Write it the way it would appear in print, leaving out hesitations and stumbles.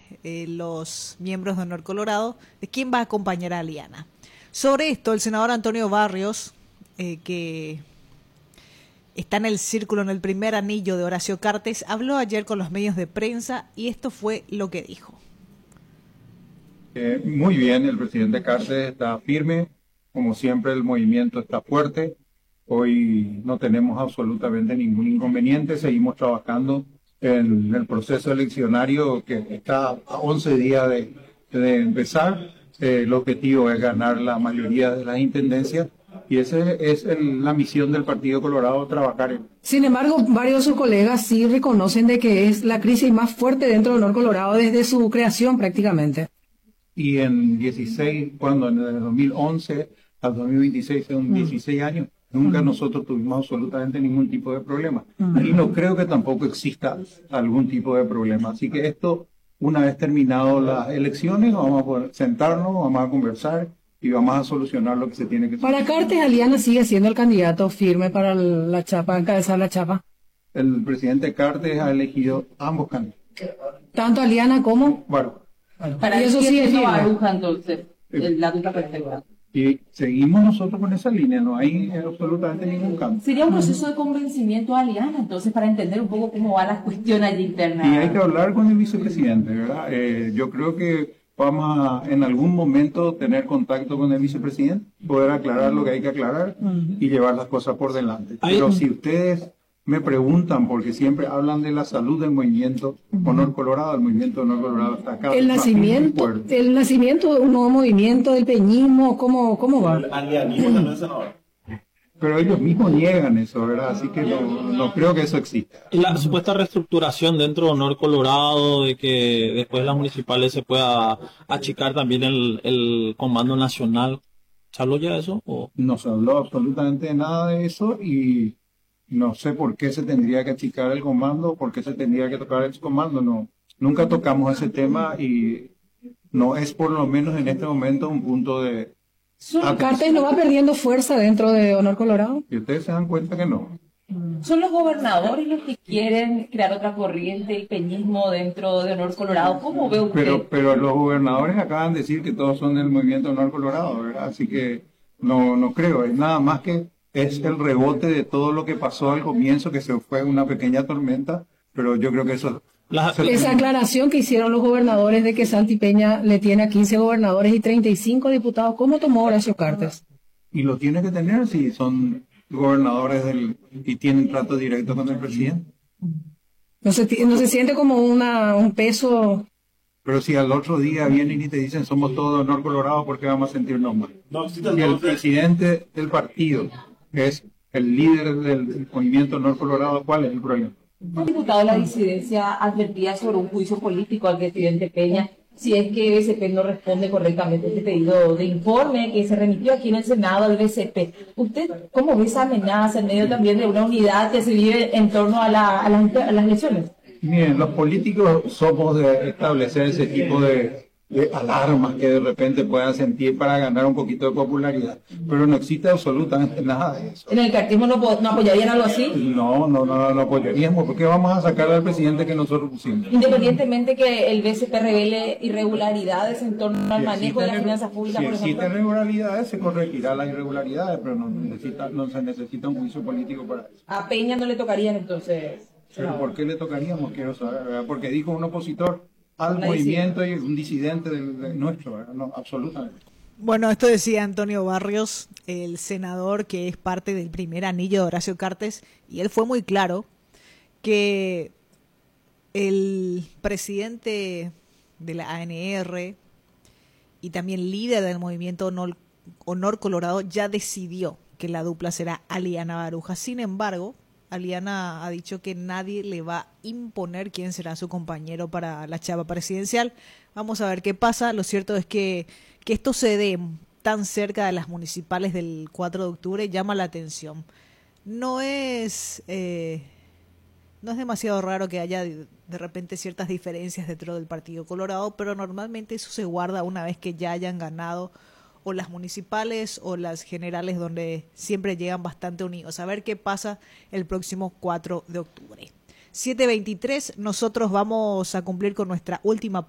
los miembros de Honor Colorado de quién va a acompañar a Aliana. Sobre esto, el senador Antonio Barrios, que está en el círculo, en el primer anillo de Horacio Cartes, habló ayer con los medios de prensa y esto fue lo que dijo. Muy bien, el presidente Cartes está firme, como siempre el movimiento está fuerte. Hoy no tenemos absolutamente ningún inconveniente, seguimos trabajando en el proceso eleccionario que está a 11 días de empezar. El objetivo es ganar la mayoría de las intendencias y esa es la misión del Partido Colorado, trabajar en. Sin embargo, varios de sus colegas sí reconocen de que es la crisis más fuerte dentro de Honor Colorado desde su creación prácticamente. Y en 16, cuando en el 2011 al 2026 son 16 años, nunca nosotros tuvimos absolutamente ningún tipo de problema. Y no creo que tampoco exista algún tipo de problema. Así que esto, una vez terminado las elecciones, vamos a poder sentarnos, vamos a conversar y vamos a solucionar lo que se tiene que solucionar. Para Cartes, Aliana sigue siendo el candidato firme para la chapa, encabezar la chapa. El presidente Cartes ha elegido ambos candidatos. Tanto Aliana como... Bueno. Para eso sí es Baruja, entonces, la dupla perfecta. Y seguimos nosotros con esa línea, no hay absolutamente ningún cambio. Sería un proceso de convencimiento a Aliana, entonces, para entender un poco cómo va la cuestión allí interna. Y hay que hablar con el vicepresidente, ¿verdad? Yo creo que vamos a, en algún momento, tener contacto con el vicepresidente, poder aclarar lo que hay que aclarar y llevar las cosas por delante. Pero si ustedes me preguntan, porque siempre hablan de la salud del movimiento Honor Colorado, el movimiento Honor Colorado está acá. El nacimiento de un nuevo movimiento del peñismo, ¿cómo va? Pero ellos mismos niegan eso, ¿verdad? Así que no creo que eso exista. Y la supuesta reestructuración dentro de Honor Colorado, de que después de las municipales se pueda achicar también el comando nacional, ¿se habló ya de eso? ¿O? No se habló absolutamente nada de eso y no sé por qué se tendría que achicar el comando, por qué se tendría que tocar el comando. No, nunca tocamos ese tema y no es por lo menos en este momento un punto de... ¿Cartes no va perdiendo fuerza dentro de Honor Colorado? Y ustedes se dan cuenta que no. ¿Son los gobernadores los que quieren crear otra corriente, el peñismo dentro de Honor Colorado? ¿Cómo ve usted? Pero los gobernadores acaban de decir que todos son del movimiento Honor Colorado, ¿verdad? Así que no creo, es nada más que es el rebote de todo lo que pasó al comienzo, que se fue una pequeña tormenta, pero yo creo que eso... Esa aclaración que hicieron los gobernadores de que Santi Peña le tiene a 15 gobernadores y 35 diputados, ¿cómo tomó Horacio Cartes? Y lo tiene que tener si son gobernadores y tienen trato directo con el presidente. No se siente como un peso... Pero si al otro día vienen y te dicen somos todos Honor Colorado, ¿por qué vamos a sentirnos mal? Y el presidente del partido es el líder del movimiento Honor Colorado, ¿cuál es el problema? El diputado de la disidencia advertía sobre un juicio político al presidente Peña si es que BCP no responde correctamente a este pedido de informe que se remitió aquí en el Senado al BCP. ¿Usted cómo ve esa amenaza en medio también de una unidad que se vive en torno a las elecciones? Miren, los políticos somos de establecer ese tipo de alarmas que de repente puedan sentir para ganar un poquito de popularidad, pero no existe absolutamente nada de eso. ¿En el cartismo no apoyarían algo así? No apoyaríamos, porque vamos a sacar al presidente que nosotros pusimos. Independientemente que el BCP revele irregularidades en torno al manejo de las finanzas públicas, por ejemplo. Si existen irregularidades, se corregirá las irregularidades, pero no se necesita un juicio político para eso. ¿A Peña no le tocarían entonces? ¿Pero por qué le tocaríamos? Quiero saber, ¿verdad? Porque dijo un opositor al movimiento y un disidente de nuestro, ¿verdad? No, absolutamente. Bueno, esto decía Antonio Barrios, el senador que es parte del primer anillo de Horacio Cartes, y él fue muy claro que el presidente de la ANR y también líder del movimiento Honor Colorado ya decidió que la dupla será Aliana Baruja. Sin embargo, Aliana ha dicho que nadie le va a imponer quién será su compañero para la chapa presidencial. Vamos a ver qué pasa. Lo cierto es que esto se dé tan cerca de las municipales del 4 de octubre llama la atención. No es demasiado raro que haya de repente ciertas diferencias dentro del Partido Colorado, pero normalmente eso se guarda una vez que ya hayan ganado o las municipales o las generales, donde siempre llegan bastante unidos. A ver qué pasa el próximo 4 de octubre. 7:23, nosotros vamos a cumplir con nuestra última